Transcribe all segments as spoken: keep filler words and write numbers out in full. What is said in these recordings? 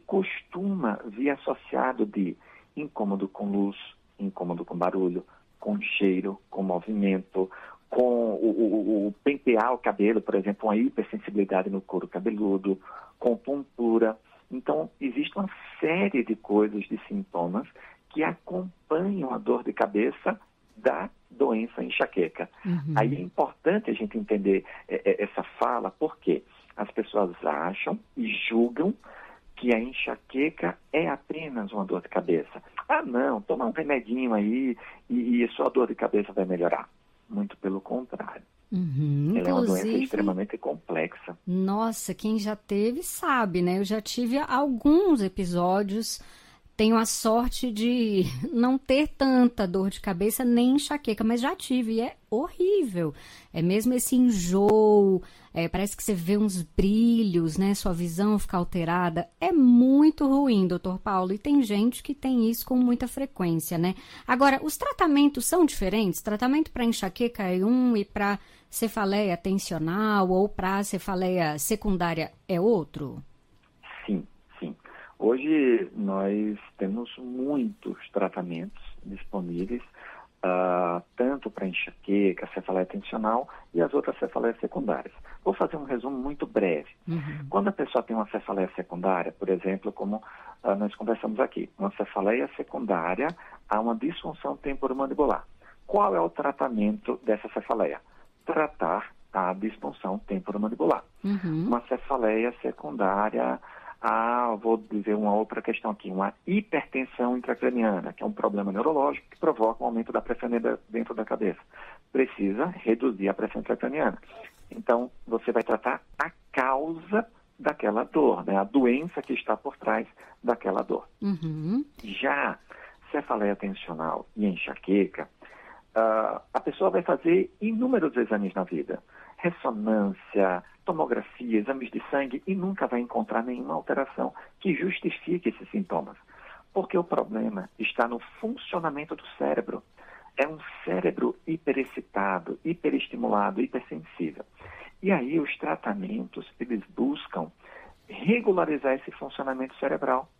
costuma vir associado de incômodo com luz, incômodo com barulho, com cheiro, com movimento, com o, o, o pentear o cabelo, por exemplo, uma hipersensibilidade no couro cabeludo, com tontura. Então, existe uma série de coisas, de sintomas, que acompanham a dor de cabeça da doença enxaqueca. Uhum. Aí é importante a gente entender é, é, essa fala, porque as pessoas acham e julgam que a enxaqueca é apenas uma dor de cabeça. Ah, não, toma um remedinho aí e, e sua dor de cabeça vai melhorar. Muito pelo contrário. Uhum, Ela é uma doença extremamente complexa. Nossa, quem já teve sabe, né? Eu já tive alguns episódios, tenho a sorte de não ter tanta dor de cabeça nem enxaqueca, mas já tive e é horrível. É mesmo esse enjoo, é, parece que você vê uns brilhos, né? Sua visão fica alterada. É muito ruim, doutor Paulo, e tem gente que tem isso com muita frequência, né? Agora, os tratamentos são diferentes? Tratamento para enxaqueca é um e para cefaleia tensional ou para cefaleia secundária é outro? Sim, sim. Hoje nós temos muitos tratamentos disponíveis, uh, tanto para enxaqueca, cefaleia tensional e as outras cefaleias secundárias. Vou fazer um resumo muito breve. Uhum. Quando a pessoa tem uma cefaleia secundária, por exemplo, como uh, nós conversamos aqui, uma cefaleia secundária a uma disfunção temporomandibular. Qual é o tratamento dessa cefaleia? Tratar a disfunção temporomandibular. Uhum. Uma cefaleia secundária a, vou dizer uma outra questão aqui, uma hipertensão intracraniana, que é um problema neurológico que provoca um aumento da pressão dentro da cabeça. Precisa reduzir a pressão intracraniana. Então, você vai tratar a causa daquela dor, né? A doença que está por trás daquela dor. Uhum. Já cefaleia tensional e enxaqueca, Uh, a pessoa vai fazer inúmeros exames na vida, ressonância, tomografia, exames de sangue e nunca vai encontrar nenhuma alteração que justifique esses sintomas. Porque o problema está no funcionamento do cérebro. É um cérebro hiperexcitado, hiperestimulado, hipersensível. E aí os tratamentos, eles buscam regularizar esse funcionamento cerebral,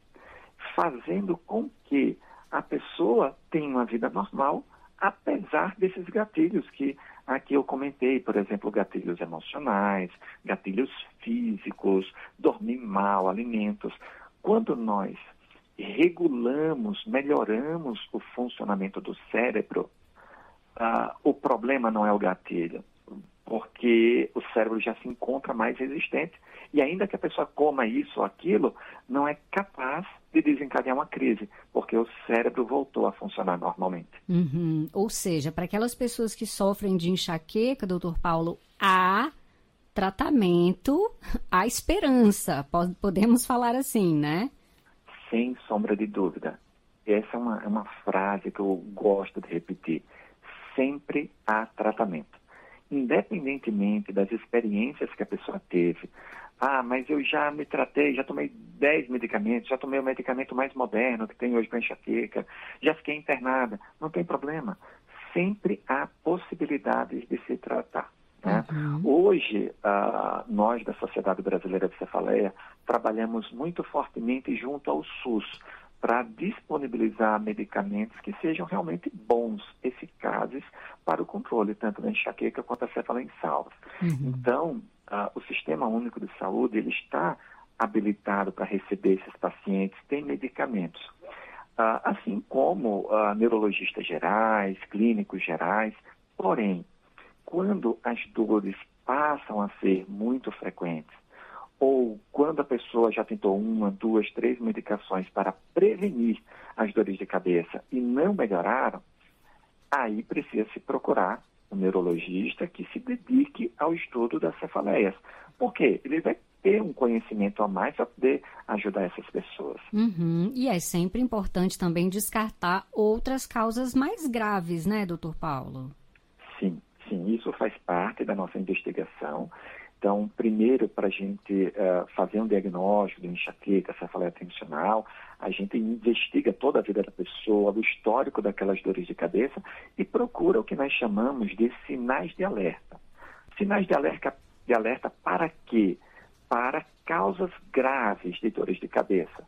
fazendo com que a pessoa tenha uma vida normal, apesar desses gatilhos que aqui eu comentei, por exemplo, gatilhos emocionais, gatilhos físicos, dormir mal, alimentos. Quando nós regulamos, melhoramos o funcionamento do cérebro, uh, o problema não é o gatilho, porque o cérebro já se encontra mais resistente e ainda que a pessoa coma isso ou aquilo, não é capaz de desencadear uma crise, porque o cérebro voltou a funcionar normalmente. Uhum. Ou seja, para aquelas pessoas que sofrem de enxaqueca, doutor Paulo, há tratamento, há esperança, podemos falar assim, né? Sem sombra de dúvida. Essa é uma, é uma frase que eu gosto de repetir. Sempre há tratamento. Independentemente das experiências que a pessoa teve. Ah, mas eu já me tratei, já tomei dez medicamentos, já tomei o medicamento mais moderno que tem hoje para enxaqueca, já fiquei internada. Não tem problema. Sempre há possibilidades de se tratar. Né? Uhum. Hoje, ah, nós da Sociedade Brasileira de Cefaleia trabalhamos muito fortemente junto ao SUS para disponibilizar medicamentos que sejam realmente bons, eficazes para o controle, tanto da enxaqueca quanto da cefaleia em salvos. Uhum. Então, uh, o Sistema Único de Saúde, ele está habilitado para receber esses pacientes, tem medicamentos. Uh, assim como uh, neurologistas gerais, clínicos gerais, porém, quando as dores passam a ser muito frequentes, ou quando a pessoa já tentou uma, duas, três medicações para prevenir as dores de cabeça e não melhoraram, aí precisa se procurar um neurologista que se dedique ao estudo das cefaleias. Por quê? Ele vai ter um conhecimento a mais para poder ajudar essas pessoas. Uhum. E é sempre importante também descartar outras causas mais graves, né, doutor Paulo? Sim, sim, isso faz parte da nossa investigação. Então, primeiro, para a gente uh, fazer um diagnóstico de enxaqueca, cefaleia tensional, a gente investiga toda a vida da pessoa, o histórico daquelas dores de cabeça e procura o que nós chamamos de sinais de alerta. Sinais de alerta, de alerta para quê? Para causas graves de dores de cabeça.